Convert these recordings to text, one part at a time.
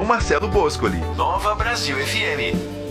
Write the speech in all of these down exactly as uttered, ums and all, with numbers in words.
Marcelo Boscoli. Nova Brasil F M.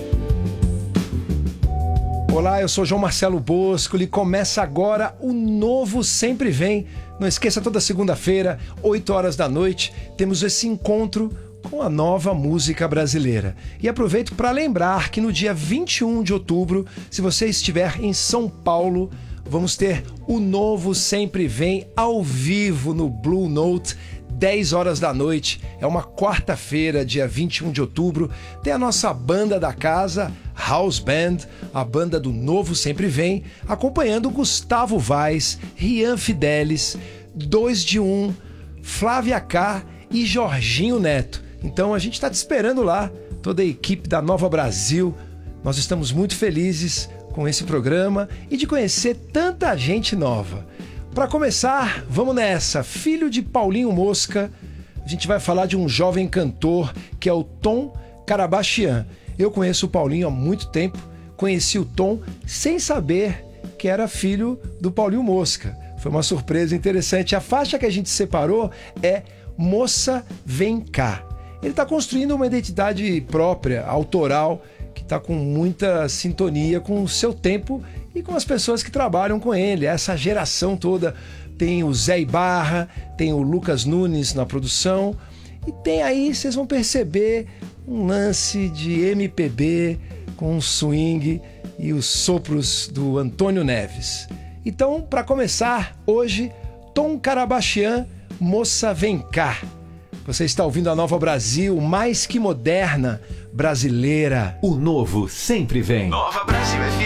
Olá, eu sou João Marcelo Boscoli. Começa agora o Novo Sempre Vem. Não esqueça, toda segunda-feira, oito horas da noite, temos esse encontro com a nova música brasileira. E aproveito para lembrar que no dia vinte e um de outubro, se você estiver em São Paulo, vamos ter o Novo Sempre Vem ao vivo no Blue Note, dez horas da noite. É uma quarta-feira, dia vinte e um de outubro. Tem a nossa banda da casa, House Band, a banda do Novo Sempre Vem, acompanhando Gustavo Vaz, Rian Fidelis, dois de um, Flávia K e Jorginho Neto. Então a gente está te esperando lá, toda a equipe da Nova Brasil. Nós estamos muito felizes com esse programa e de conhecer tanta gente nova. Para começar, vamos nessa. Filho de Paulinho Mosca, a gente vai falar de um jovem cantor que é o Tom Karabachian. Eu conheço o Paulinho há muito tempo, conheci o Tom sem saber que era filho do Paulinho Mosca. Foi uma surpresa interessante. A faixa que a gente separou é Moça Vem Cá. Ele está construindo uma identidade própria, autoral, que está com muita sintonia com o seu tempo e com as pessoas que trabalham com ele. Essa geração toda. Tem o Zé Ibarra, tem o Lucas Nunes na produção e tem aí, vocês vão perceber, um lance de M P B com swing e os sopros do Antônio Neves. Então, para começar, hoje, Tom Karabachian, Moça Vem Cá. Você está ouvindo a Nova Brasil, mais que moderna, brasileira. O novo sempre vem. Nova Brasil F M.